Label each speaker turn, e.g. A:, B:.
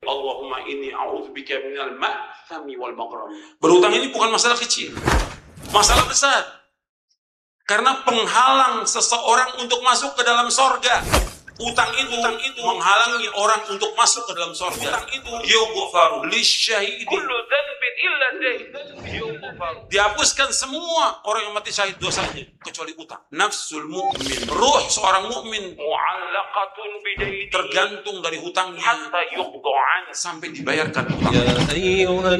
A: Allahumma inni a'udzubika minal ma'thami wal maghrami.
B: Berutang ini bukan masalah kecil, masalah besar. Karena penghalang seseorang untuk masuk ke dalam sorga. Utang itu menghalangi orang untuk masuk ke dalam sorga. Utang itu yughfaru lisyahidi kullu dhanbin illa dayn. Dihapuskan semua orang yang mati syahid dosanya kecuali utang. Nafsul mu'min, ruh seorang mukmin
A: Mu'allaqatun bidayn
B: tergantung dari hutangnya
A: hatta yuqda'an
B: sampai dibayarkan utang.